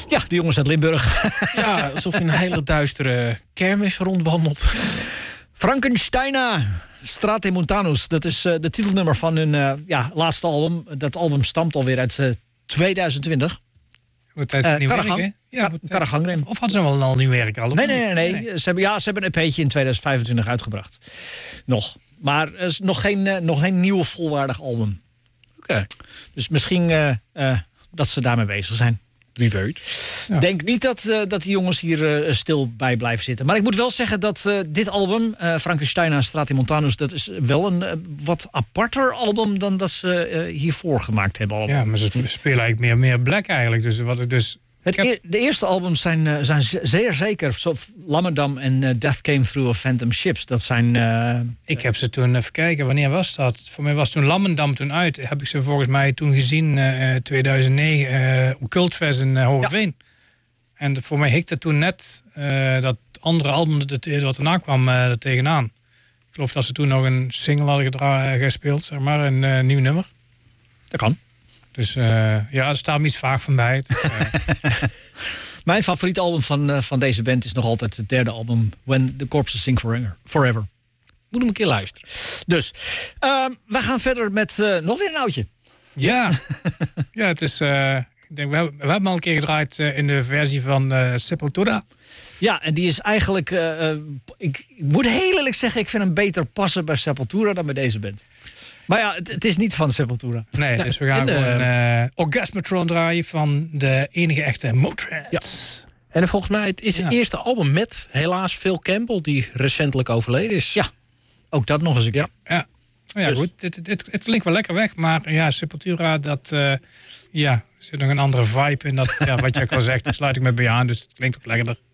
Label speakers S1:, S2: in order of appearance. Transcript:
S1: Ja, de jongens uit Limburg.
S2: Ja, alsof je een hele duistere kermis rondwandelt.
S1: Frankensteina, Stratemontanus. Dat is de titelnummer van hun laatste album. Dat album stamt alweer uit 2020.
S3: Wordt tijd nieuw werk, hè? Ja,
S1: Karagangrem.
S3: Of hadden ze wel al nieuw werk al?
S1: Nee. Ze hebben een EP'tje in 2025 uitgebracht. Nog. Maar er is nog geen nieuw volwaardig album.
S2: Oké.
S1: Dus misschien dat ze daarmee bezig zijn.
S2: Wie weet.
S1: Ik denk niet dat die jongens hier stil bij blijven zitten. Maar ik moet wel zeggen dat dit album, Frankensteina Stratimontanus... dat is wel een wat aparter album dan dat ze hiervoor gemaakt hebben. Allemaal.
S3: Ja, maar ze spelen eigenlijk meer black eigenlijk. Dus wat ik dus...
S1: De eerste albums zijn zeer zeker. Zoals Lammerdam en Death Came Through a Phantom Ships. Dat zijn...
S3: Ik heb ze toen, even kijken, wanneer was dat? Voor mij was toen Lammerdam toen uit. Heb ik ze volgens mij toen gezien, 2009, Cultfest in Hogeveen. Ja. En voor mij hikte toen net dat andere album wat erna kwam er tegenaan. Ik geloof dat ze toen nog een single hadden gespeeld, zeg maar, een nieuw nummer.
S1: Dat kan.
S3: Dus er staat me iets vaag van bij.
S1: Mijn favoriete album van deze band is nog altijd het derde album, When the Corpses Sing Forever.
S2: Moet hem een keer luisteren.
S1: Dus, we gaan verder met nog weer een oudje.
S3: Ja, ja, het is... ik denk, we hebben al een keer gedraaid in de versie van Sepultura.
S1: Ja, en die is eigenlijk... ik moet heel eerlijk zeggen, ik vind hem beter passen bij Sepultura dan bij deze band. Maar ja, het is niet van Sepultura.
S3: Nee, dus we gaan gewoon Orgasmatron draaien van de enige echte Motörhead.
S2: Ja. En volgens mij het is het eerste album met helaas Phil Campbell, die recentelijk overleden is.
S1: Ja, ook dat nog eens een keer.
S3: Ja, dus. Goed. Het klinkt wel lekker weg, maar ja, Sepultura, dat... er zit nog een andere vibe in. Dat, wat je ook al zegt, daar sluit ik me bij aan. Dus het klinkt ook lekkerder.